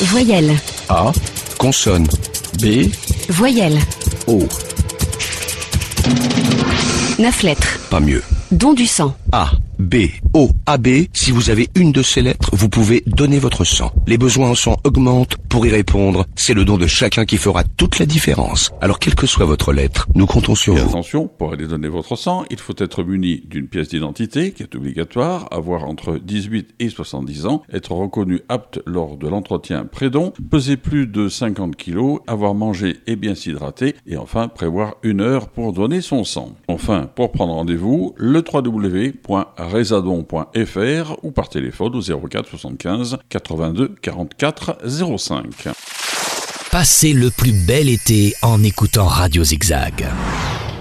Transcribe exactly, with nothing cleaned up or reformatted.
Voyelle. A. Consonne. B. Voyelle. O. Neuf lettres. Pas mieux. Don du sang. A, B, O, A B. Si vous avez une de ces lettres, vous pouvez donner votre sang. Les besoins en sang augmentent. Pour y répondre, c'est le don de chacun qui fera toute la différence. Alors, quelle que soit votre lettre, nous comptons sur Et vous. attention, pour aller donner votre sang, il faut être muni d'une pièce d'identité qui est obligatoire, avoir entre dix-huit et soixante-dix ans, être reconnu apte lors de l'entretien pré-don, peser plus de cinquante kilos, avoir mangé et bien s'hydrater, et enfin prévoir une heure pour donner son sang. Enfin, pour prendre rendez-vous, le w w w point resadon point f r ou par téléphone au zéro quatre soixante-quinze quatre-vingt-deux quarante-quatre zéro cinq. Passez le plus bel été en écoutant Radio Zigzag.